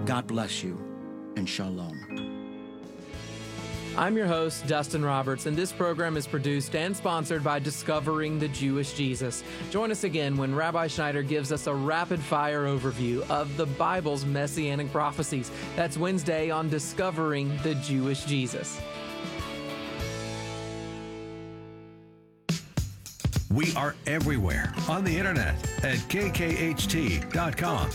God bless you, and shalom. I'm your host, Dustin Roberts, and this program is produced and sponsored by Discovering the Jewish Jesus. Join us again when Rabbi Schneider gives us a rapid-fire overview of the Bible's messianic prophecies. That's Wednesday on Discovering the Jewish Jesus. We are everywhere on the internet at kkht.com.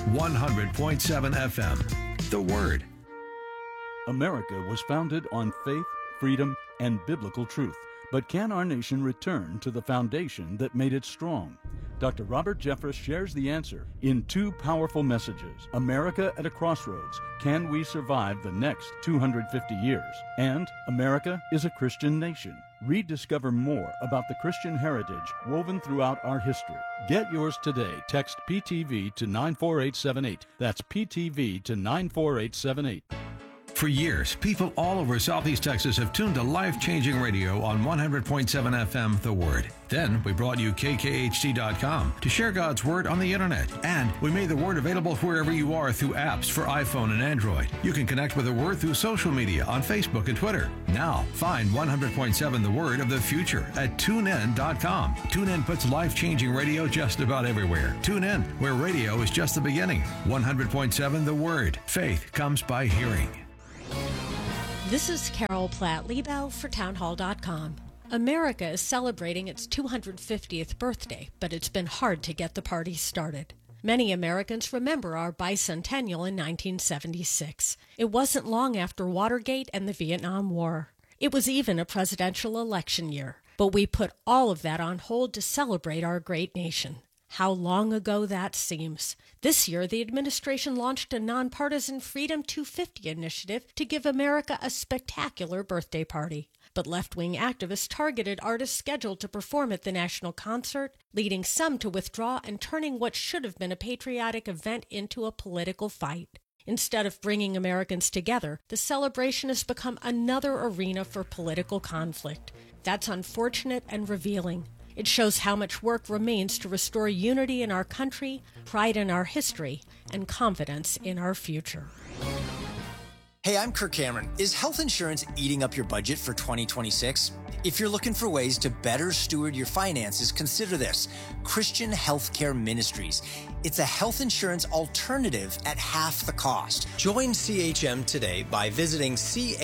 100.7 FM. The Word. America was founded on faith, freedom, and biblical truth. But can our nation return to the foundation that made it strong? Dr. Robert Jeffress shares the answer in two powerful messages. America at a Crossroads. Can we survive the next 250 years? And America is a Christian nation. Rediscover more about the Christian heritage woven throughout our history. Get yours today. Text PTV to 94878. That's PTV to 94878. For years, people all over Southeast Texas have tuned to life-changing radio on 100.7 FM, The Word. Then we brought you kkht.com to share God's Word on the internet. And we made the Word available wherever you are through apps for iPhone and Android. You can connect with the Word through social media on Facebook and Twitter. Now, find 100.7 The Word of the future at tunein.com. TuneIn puts life-changing radio just about everywhere. Tune in, where radio is just the beginning. 100.7 The Word. Faith comes by hearing. This is Carol Platt-Liebau for townhall.com. America is celebrating its 250th birthday, but it's been hard to get the party started. Many Americans remember our bicentennial in 1976. It wasn't long after Watergate and the Vietnam War. It was even a presidential election year, but we put all of that on hold to celebrate our great nation. How long ago that seems. This year, the administration launched a nonpartisan Freedom 250 initiative to give America a spectacular birthday party. But left-wing activists targeted artists scheduled to perform at the national concert, leading some to withdraw and turning what should have been a patriotic event into a political fight. Instead of bringing Americans together, the celebration has become another arena for political conflict. That's unfortunate and revealing. It shows how much work remains to restore unity in our country, pride in our history, and confidence in our future. Hey, I'm Kirk Cameron. Is health insurance eating up your budget for 2026? If you're looking for ways to better steward your finances, consider this: Christian Healthcare Ministries. It's a health insurance alternative at half the cost. Join CHM today by visiting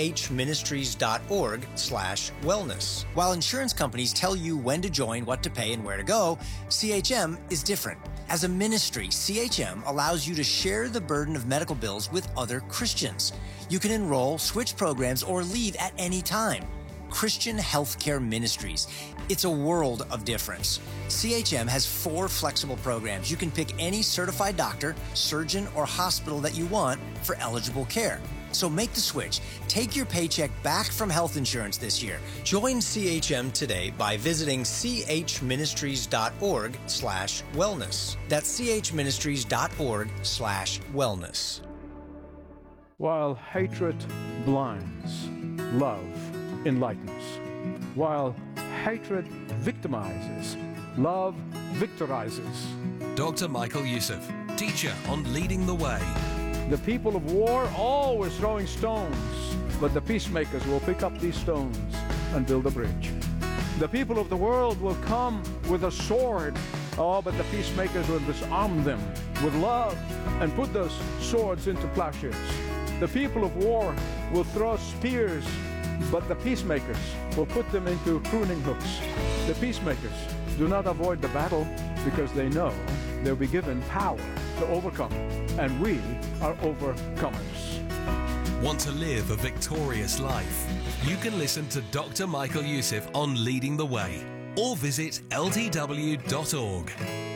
chministries.org/wellness. While insurance companies tell you when to join, what to pay, and where to go, CHM is different. As a ministry, CHM allows you to share the burden of medical bills with other Christians. You can enroll, switch programs, or leave at any time. Christian Healthcare Ministries. It's a world of difference. CHM has 4 flexible programs. You can pick any certified doctor, surgeon, or hospital that you want for eligible care. So make the switch. Take your paycheck back from health insurance this year. Join CHM today by visiting chministries.org/wellness. That's chministries.org/wellness. While hatred blinds, love enlightens. While hatred victimizes, love victorizes. Dr. Michael Youssef, teacher on Leading the Way. The people of war always throwing stones, but the peacemakers will pick up these stones and build a bridge. The people of the world will come with a sword, but the peacemakers will disarm them with love and put those swords into plowshares. The people of war will throw spears, but the peacemakers will put them into pruning hooks. The peacemakers do not avoid the battle because they know they'll be given power to overcome, and we are overcomers. Want to live a victorious life? You can listen to Dr. Michael Youssef on Leading the Way, or visit ltw.org.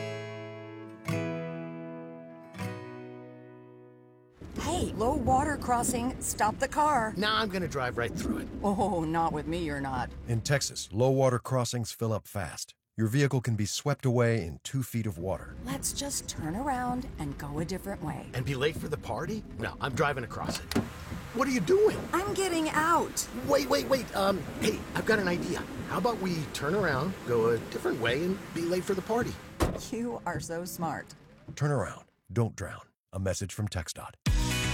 Hey, low water crossing. Stop the car. Nah, I'm gonna drive right through it. Oh, not with me, you're not. In Texas, low water crossings fill up fast. Your vehicle can be swept away in 2 feet of water. Let's just turn around and go a different way. And be late for the party? No, I'm driving across it. What are you doing? I'm getting out. Wait. Hey, I've got an idea. How about we turn around, go a different way, and be late for the party? You are so smart. Turn around. Don't drown. A message from TxDOT.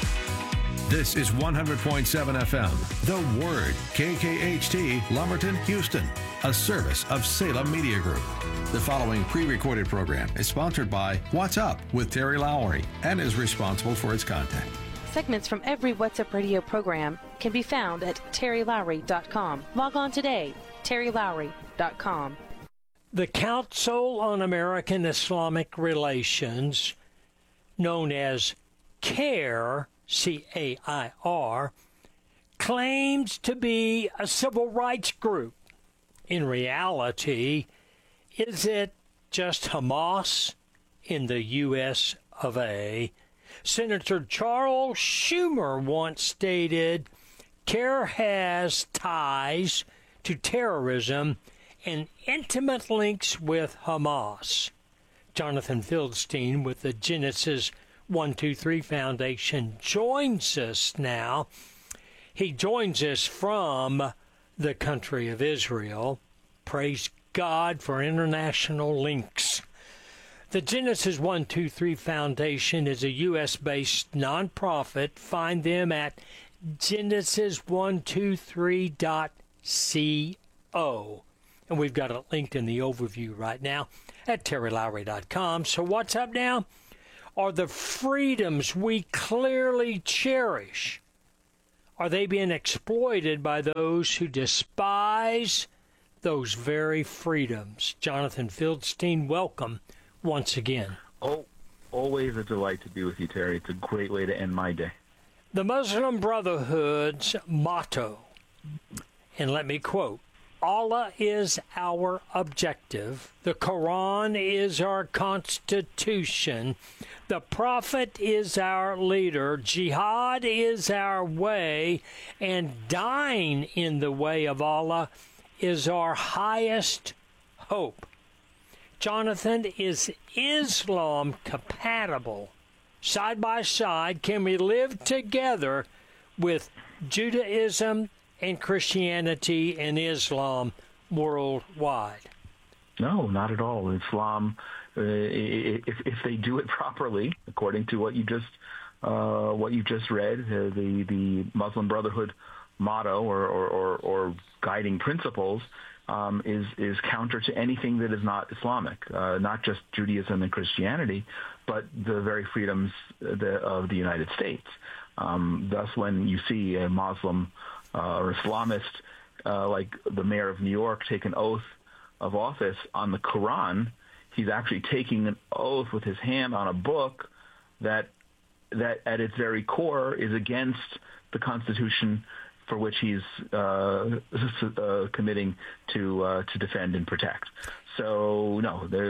This is 100.7 FM, The Word, KKHT, Lumberton, Houston, a service of Salem Media Group. The following pre-recorded program is sponsored by What's Up with Terry Lowry and is responsible for its content. Segments from every What's Up radio program can be found at terrylowry.com. Log on today, terrylowry.com. The Council on American Islamic Relations, known as CAIR, C-A-I-R, claims to be a civil rights group. In reality, is it just Hamas in the U.S. of A.? Senator Charles Schumer once stated, CAIR has ties to terrorism and intimate links with Hamas. Jonathan Fieldstein with the Genesis 123 Foundation joins us now. He joins us from the country of Israel. Praise God for international links. The Genesis 123 Foundation is a U.S.-based nonprofit. Find them at genesis123.co. And we've got it linked in the overview right now at terrylowry.com. So what's up now? Are the freedoms we clearly cherish, are they being exploited by those who despise those very freedoms? Jonathan Fieldstein, welcome once again. Oh, always a delight to be with you, Terry. It's a great way to end my day. The Muslim Brotherhood's motto, and let me quote, Allah is our objective, the Quran is our constitution, the Prophet is our leader, jihad is our way, and dying in the way of Allah is our highest hope. Jonathan, is Islam compatible? Side by side, can we live together with Judaism and Christianity and Islam worldwide? No, not at all. Islam, if they do it properly, according to what you just read, the Muslim Brotherhood motto or guiding principles is counter to anything that is not Islamic, not just Judaism and Christianity, but the very freedoms of the United States. Thus, when you see a Muslim or Islamist like the mayor of New York take an oath of office on the Quran, he's actually taking an oath with his hand on a book that at its very core is against the Constitution for which he's committing to defend and protect. So no, there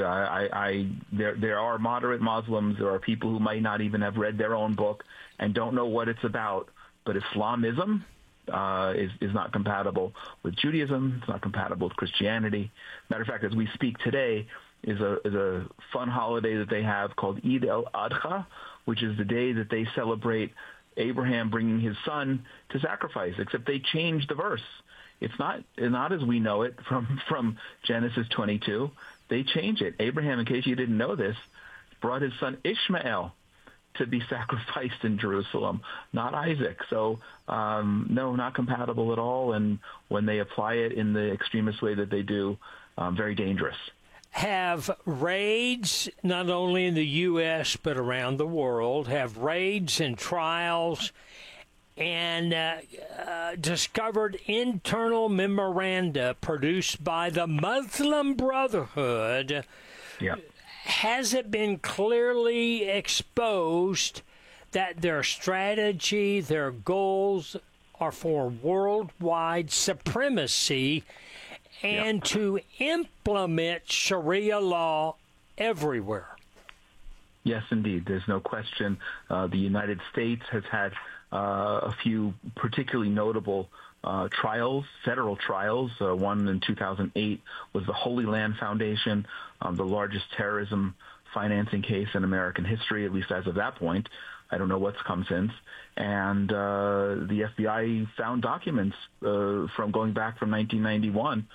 are moderate Muslims. There are people who might not even have read their own book and don't know what it's about. But Islamism is not compatible with Judaism. It's not compatible with Christianity. Matter of fact, as we speak today, is a fun holiday that they have called Eid al-Adha, which is the day that they celebrate Abraham bringing his son to sacrifice, except they changed the verse. It's not as we know it from Genesis 22. They change it. Abraham, in case you didn't know this, brought his son Ishmael to be sacrificed in Jerusalem, not Isaac. So, no, not compatible at all. And when they apply it in the extremist way that they do, very dangerous. Have raids, not only in the U.S. but around the world, have raids and trials and discovered internal memoranda produced by the Muslim Brotherhood. Yeah. Has it been clearly exposed that their strategy, their goals are for worldwide supremacy and to implement Sharia law everywhere? Yes, indeed. There's no question. The United States has had a few particularly notable trials, federal trials. One in 2008 was the Holy Land Foundation, the largest terrorism financing case in American history, at least as of that point. I don't know what's come since. And the FBI found documents from going back from 1991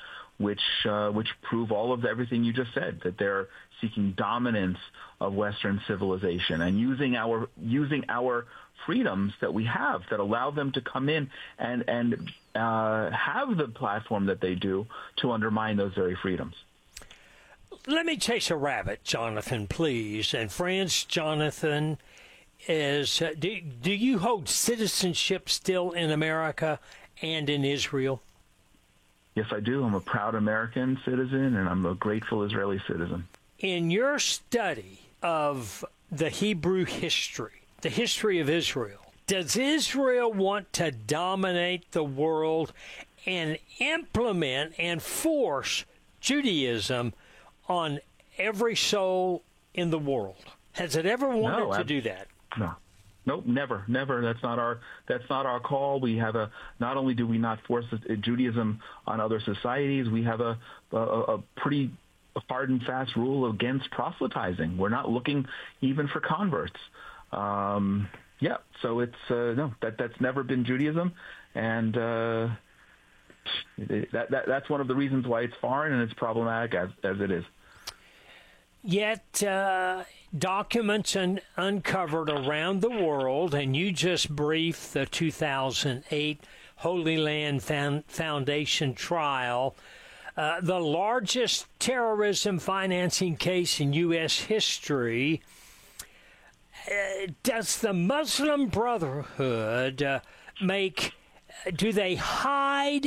which prove all of everything you just said, that they're seeking dominance of Western civilization and using our freedoms that we have that allow them to come in and have the platform that they do to undermine those very freedoms. Let me chase a rabbit, Jonathan, please. And friends, Jonathan, is do you hold citizenship still in America and in Israel? Yes, I do. I'm a proud American citizen, and I'm a grateful Israeli citizen. In your study of the Hebrew history, the history of Israel, does Israel want to dominate the world and implement and force Judaism on every soul in the world? Has it ever wanted to do that? No. Nope, never. That's not our call. We have not only do we not force Judaism on other societies, we have a pretty hard and fast rule against proselytizing. We're not looking even for converts. So it's no, that's never been Judaism, and that's one of the reasons why it's foreign and it's problematic as it is. Yet documents uncovered around the world, and you just briefed the 2008 Holy Land Foundation trial, the largest terrorism financing case in U.S. history. Does the Muslim Brotherhood do they hide